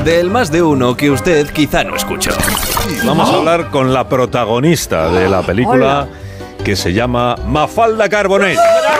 del más de uno que usted quizá no escuchó. Vamos a hablar con la protagonista de la película, que se llama Mafalda Carbonell.